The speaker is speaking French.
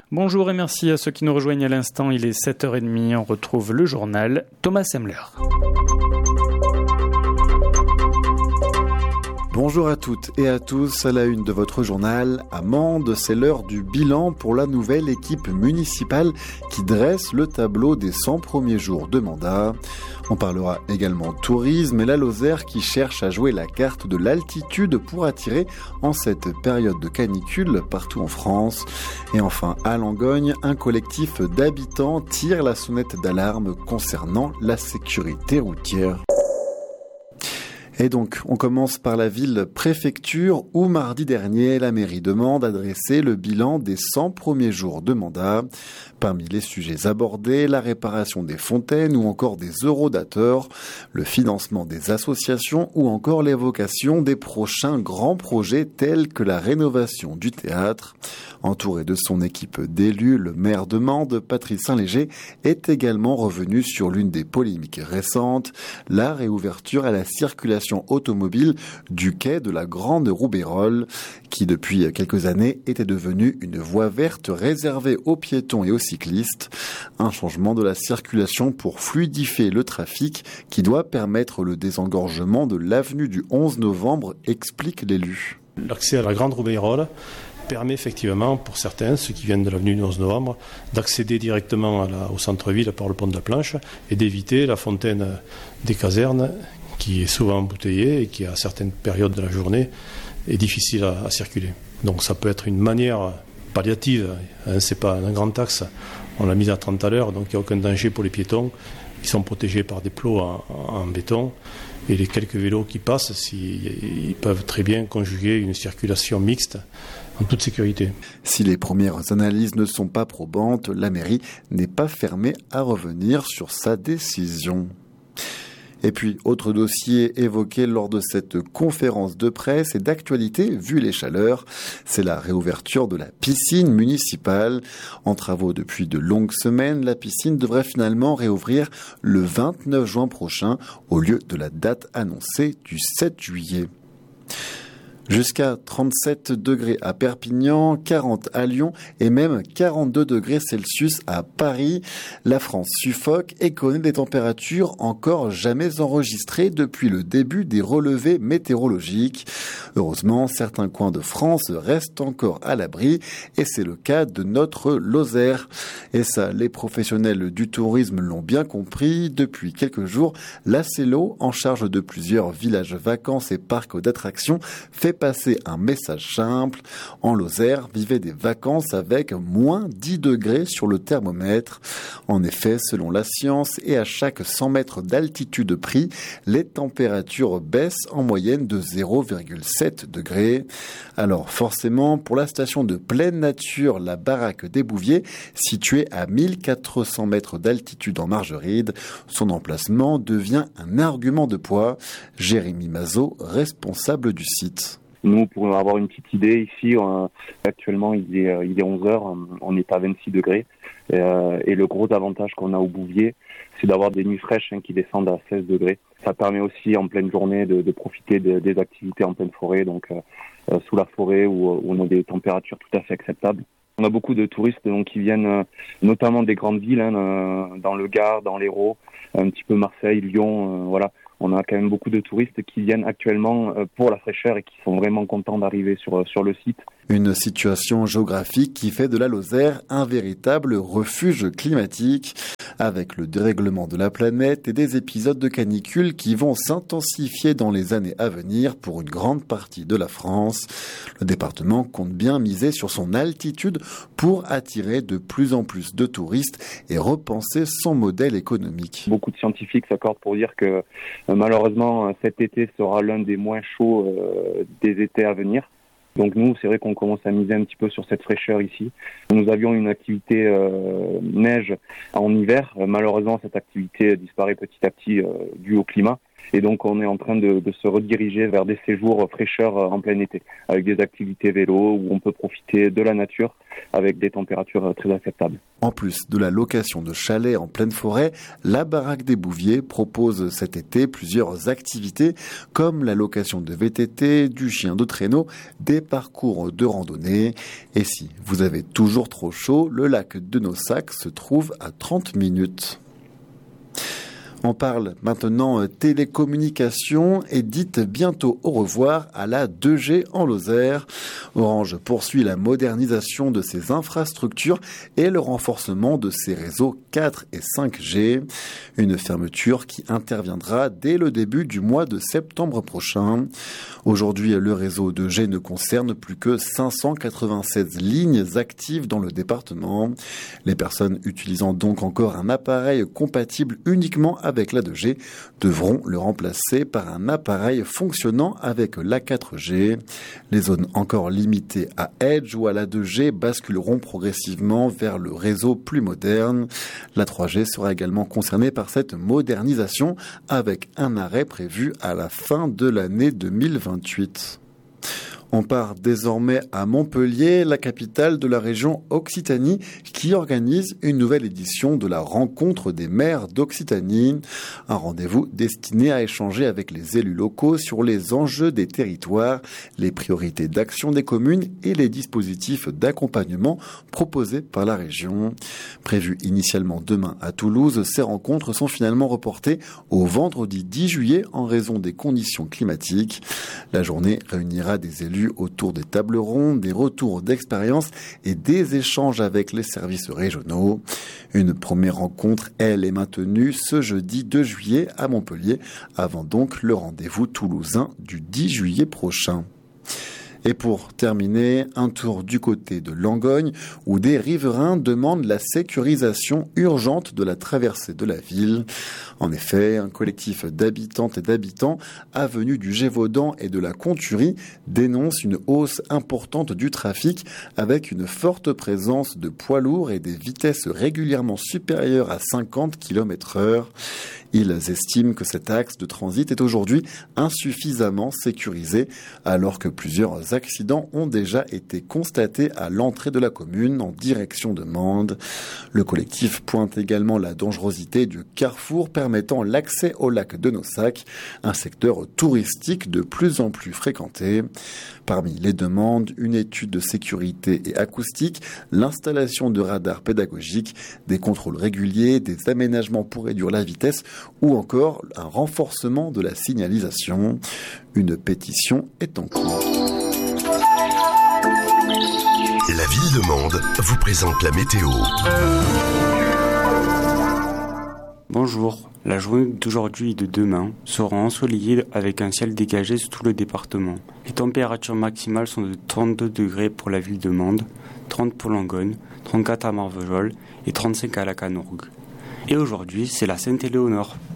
Bonjour et merci à ceux qui nous rejoignent à l'instant. Il est 7h30. On retrouve le journal Thomas Semler. Bonjour à toutes et à tous, à la une de votre journal, à Mende, c'est l'heure du bilan pour la nouvelle équipe municipale qui dresse le tableau des 100 premiers jours de mandat. On parlera également tourisme et la Lozère qui cherche à jouer la carte de l'altitude pour attirer en cette période de canicule partout en France. Et enfin, à Langogne, un collectif d'habitants tire la sonnette d'alarme concernant la sécurité routière. Et donc, on commence par la ville-préfecture où mardi dernier, la mairie de Mende a dressé le bilan des 100 premiers jours de mandat. Parmi les sujets abordés, la réparation des fontaines ou encore des eurodateurs, le financement des associations ou encore l'évocation des prochains grands projets tels que la rénovation du théâtre. Entouré de son équipe d'élus, le maire de Mende, Patrice Saint-Léger, est également revenu sur l'une des polémiques récentes, la réouverture à la circulation automobile du quai de la Grande Roubayrole, qui depuis quelques années était devenue une voie verte réservée aux piétons et aux cyclistes. Un changement de la circulation pour fluidifier le trafic qui doit permettre le désengorgement de l'avenue du 11 novembre, explique l'élu. L'accès à la Grande Roubayrole permet effectivement pour certains, ceux qui viennent de l'avenue du 11 novembre, d'accéder directement au centre-ville par le pont de la Planche et d'éviter la fontaine des casernes qui est souvent embouteillée et qui à certaines périodes de la journée est difficile à circuler. Donc ça peut être une manière palliative, c'est pas un grand axe, on l'a mis à 30 à l'heure, donc il n'y a aucun danger pour les piétons, ils sont protégés par des plots en béton. Et les quelques vélos qui passent, ils peuvent très bien conjuguer une circulation mixte en toute sécurité. Si les premières analyses ne sont pas probantes, la mairie n'est pas fermée à revenir sur sa décision. Et puis, autre dossier évoqué lors de cette conférence de presse et d'actualité, vu les chaleurs, c'est la réouverture de la piscine municipale. En travaux depuis de longues semaines, la piscine devrait finalement réouvrir le 29 juin prochain, au lieu de la date annoncée du 7 juillet. Jusqu'à 37 degrés à Perpignan, 40 à Lyon et même 42 degrés Celsius à Paris. La France suffoque et connaît des températures encore jamais enregistrées depuis le début des relevés météorologiques. Heureusement, certains coins de France restent encore à l'abri et c'est le cas de notre Lozère. Et ça, les professionnels du tourisme l'ont bien compris. Depuis quelques jours, l'ACELO, en charge de plusieurs villages vacances et parcs d'attractions, fait passer un message simple. En Lozère, vivez des vacances avec moins 10 degrés sur le thermomètre. En effet, selon la science, et à chaque 100 mètres d'altitude pris, les températures baissent en moyenne de 0,7 degrés. Alors forcément, pour la station de pleine nature, la baraque des Bouviers, située à 1400 mètres d'altitude en Margeride, son emplacement devient un argument de poids. Jérémy Mazot, responsable du site. Nous, pour avoir une petite idée, ici, actuellement, il est 11h, on est à 26 degrés. Et le gros avantage qu'on a au Bouvier, c'est d'avoir des nuits fraîches qui descendent à 16 degrés. Ça permet aussi, en pleine journée, de profiter des activités en pleine forêt, donc sous la forêt où on a des températures tout à fait acceptables. On a beaucoup de touristes donc, qui viennent notamment des grandes villes, dans le Gard, dans l'Hérault, un petit peu Marseille, Lyon, voilà. On a quand même beaucoup de touristes qui viennent actuellement pour la fraîcheur et qui sont vraiment contents d'arriver sur le site. Une situation géographique qui fait de la Lozère un véritable refuge climatique, avec le dérèglement de la planète et des épisodes de canicule qui vont s'intensifier dans les années à venir pour une grande partie de la France. Le département compte bien miser sur son altitude pour attirer de plus en plus de touristes et repenser son modèle économique. Beaucoup de scientifiques s'accordent pour dire que malheureusement cet été sera l'un des moins chauds des étés à venir. Donc nous, c'est vrai qu'on commence à miser un petit peu sur cette fraîcheur ici. Nous avions une activité neige en hiver. Malheureusement, cette activité disparaît petit à petit due au climat. Et donc on est en train de se rediriger vers des séjours fraîcheur en plein été, avec des activités vélo où on peut profiter de la nature avec des températures très acceptables. En plus de la location de chalets en pleine forêt, la Baraque des Bouviers propose cet été plusieurs activités comme la location de VTT, du chien de traîneau, des parcours de randonnée. Et si vous avez toujours trop chaud, le lac de Nossac se trouve à 30 minutes. On parle maintenant télécommunications et dites bientôt au revoir à la 2G en Lozère. Orange poursuit la modernisation de ses infrastructures et le renforcement de ses réseaux 4 et 5G. Une fermeture qui interviendra dès le début du mois de septembre prochain. Aujourd'hui, le réseau 2G ne concerne plus que 596 lignes actives dans le département. Les personnes utilisant donc encore un appareil compatible uniquement avec la 2G devront le remplacer par un appareil fonctionnant avec la 4G. Les zones encore limitées à Edge ou à la 2G basculeront progressivement vers le réseau plus moderne. La 3G sera également concernée par cette modernisation avec un arrêt prévu à la fin de l'année 2028. On part désormais à Montpellier, la capitale de la région Occitanie, qui organise une nouvelle édition de la rencontre des maires d'Occitanie. Un rendez-vous destiné à échanger avec les élus locaux sur les enjeux des territoires, les priorités d'action des communes et les dispositifs d'accompagnement proposés par la région. Prévues initialement demain à Toulouse, ces rencontres sont finalement reportées au vendredi 10 juillet en raison des conditions climatiques. La journée réunira des élus autour des tables rondes, des retours d'expérience et des échanges avec les services régionaux. Une première rencontre, elle, est maintenue ce jeudi 2 juillet à Montpellier, avant donc le rendez-vous toulousain du 10 juillet prochain. Et pour terminer, un tour du côté de Langogne, où des riverains demandent la sécurisation urgente de la traversée de la ville. En effet, un collectif d'habitantes et d'habitants, avenue du Gévaudan et de la Conturie, dénonce une hausse importante du trafic avec une forte présence de poids lourds et des vitesses régulièrement supérieures à 50 km/h. Ils estiment que cet axe de transit est aujourd'hui insuffisamment sécurisé, alors que plusieurs accidents ont déjà été constatés à l'entrée de la commune en direction de Mende. Le collectif pointe également la dangerosité du carrefour permettant l'accès au lac de Nossac, un secteur touristique de plus en plus fréquenté. Parmi les demandes, une étude de sécurité et acoustique, l'installation de radars pédagogiques, des contrôles réguliers, des aménagements pour réduire la vitesse ou encore un renforcement de la signalisation. Une pétition est en cours. La ville de Mende vous présente la météo. Bonjour, la journée d'aujourd'hui et de demain sera ensoleillée avec un ciel dégagé sur tout le département. Les températures maximales sont de 32 degrés pour la ville de Mende, 30 pour Langogne, 34 à Marvejols et 35 à la Canorgue. Et aujourd'hui, c'est la Sainte-Éléonore.